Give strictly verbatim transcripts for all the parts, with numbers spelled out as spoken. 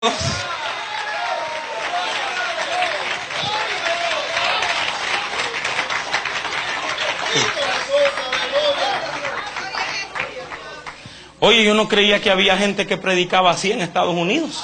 Oye, yo no creía que había gente que predicaba así en Estados Unidos.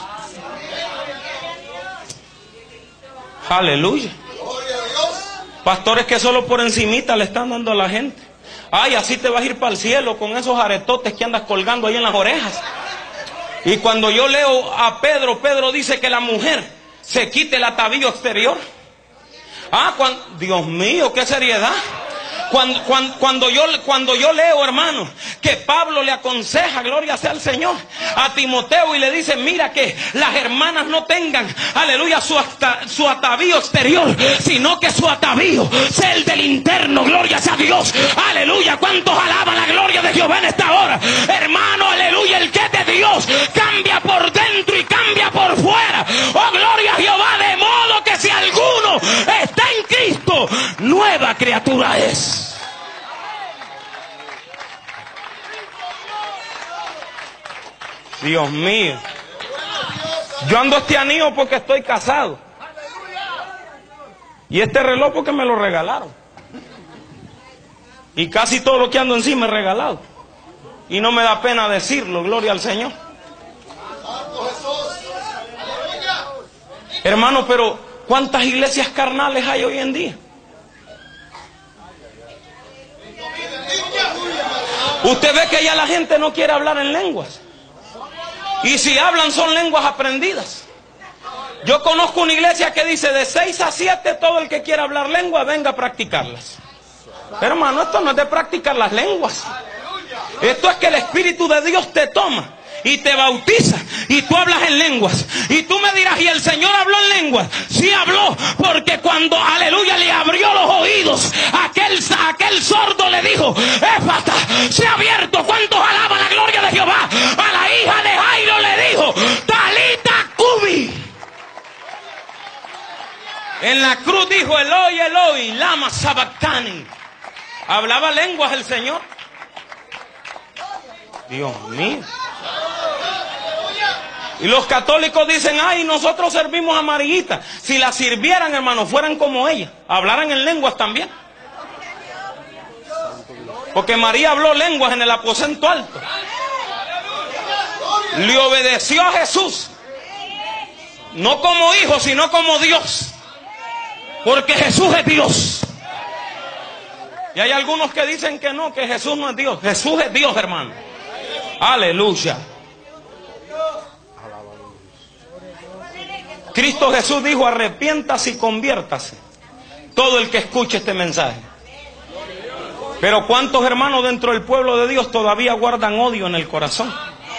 Aleluya. Pastores que solo por encimita le están dando a la gente. Ay, así te vas a ir para el cielo con esos aretotes que andas colgando ahí en las orejas. Y cuando yo leo a Pedro, Pedro dice que la mujer se quite el atavío exterior. Ah, cuando, Dios mío, qué seriedad. Cuando, cuando, cuando, yo, cuando yo leo, hermano, que Pablo le aconseja, gloria sea al Señor, a Timoteo y le dice, mira que las hermanas no tengan, aleluya, su, hasta, su atavío exterior, sino que su atavío sea el del interno, gloria sea a Dios, aleluya. ¿Cuántos alaban la gloria de Jehová en esta hora? Hermano, aleluya, el que es de Dios cambia por dentro y cambia por fuera. Oh, gloria a Jehová, de modo que si alguno está en Cristo, nueva criatura es. Dios mío, yo ando este anillo porque estoy casado y este reloj porque me lo regalaron, y casi todo lo que ando encima es regalado y no me da pena decirlo, gloria al Señor. Hermano, pero ¿cuántas iglesias carnales hay hoy en día? Usted ve que ya la gente no quiere hablar en lenguas. Y si hablan son lenguas aprendidas. Yo conozco una iglesia que dice de seis a siete todo el que quiera hablar lenguas venga a practicarlas. Pero hermano, esto no es de practicar las lenguas. Esto es que el Espíritu de Dios te toma y te bautiza y tú hablas en lenguas. Y tú me dirás, ¿y el Señor habló en lenguas? Sí habló, porque cuando, aleluya, le abrió los oídos, aquel, aquel sordo le dijo, Éfata, se ha abierto. ¿Cuántos alaban la gloria de Jehová? A la hija de Jairo le dijo, Talita Cumi. En la cruz dijo, Eloi, Eloi, lama sabactani. Hablaba lenguas el Señor. Dios mío. Y los católicos dicen, ay, nosotros servimos a Mariita. Si la sirvieran, hermano, fueran como ella, hablaran en lenguas también. Porque María habló lenguas en el aposento alto. Le obedeció a Jesús. No como hijo, sino como Dios. Porque Jesús es Dios. Y hay algunos que dicen que no, que Jesús no es Dios. Jesús es Dios, hermano. Aleluya. Cristo Jesús dijo, arrepiéntase y conviértase todo el que escuche este mensaje. Pero ¿cuántos hermanos dentro del pueblo de Dios todavía guardan odio en el corazón?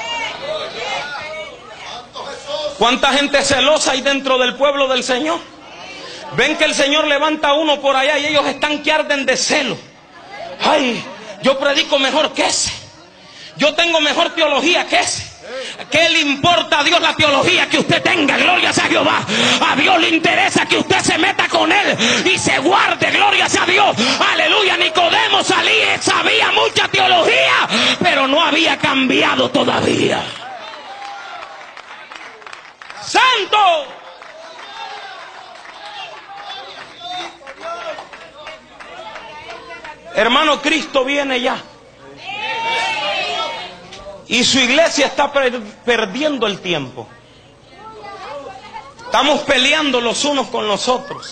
¿Cuánta gente celosa hay dentro del pueblo del Señor? Ven que el Señor levanta a uno por allá y ellos están que arden de celo. Ay, yo predico mejor que ese. Yo tengo mejor teología que ese. ¿Qué le importa a Dios la teología que usted tenga? Gloria sea a Jehová. A Dios le interesa que usted se meta con Él y se guarde. Gloria sea a Dios. Aleluya. Nicodemo salía, sabía mucha teología, pero no había cambiado todavía. ¡Santo! Hermano, Cristo viene ya. Y su iglesia está per perdiendo el tiempo. Estamos peleando los unos con los otros.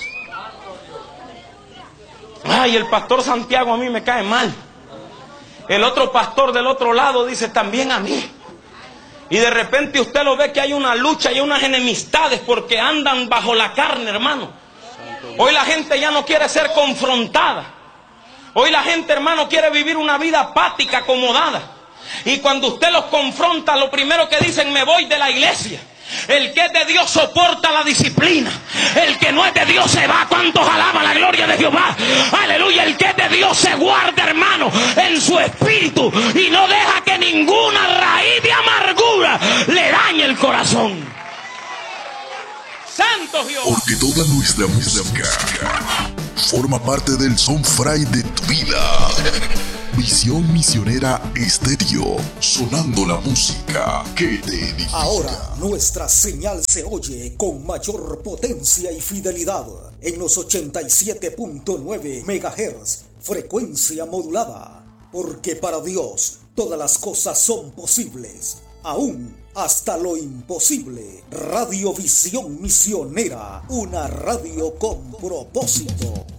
Ay, el pastor Santiago a mí me cae mal. El otro pastor del otro lado dice también a mí. Y de repente usted lo ve que hay una lucha y unas enemistades porque andan bajo la carne, hermano. Hoy la gente ya no quiere ser confrontada. Hoy la gente, hermano, quiere vivir una vida apática, acomodada. Y cuando usted los confronta, lo primero que dicen, me voy de la iglesia. El que es de Dios soporta la disciplina. El que no es de Dios se va. ¿Cuántos alaban la gloria de Jehová? Aleluya. El que es de Dios se guarda, hermano, en su espíritu y no deja que ninguna raíz de amargura le dañe el corazón. Santo Jehová. Porque toda nuestra música forma parte del son fray de tu vida. Visión Misionera Estéreo, sonando la música que te edifica. Ahora nuestra señal se oye con mayor potencia y fidelidad en los ochenta y siete punto nueve megahertz, frecuencia modulada, porque para Dios todas las cosas son posibles, aún hasta lo imposible. Radio Visión Misionera, una radio con propósito.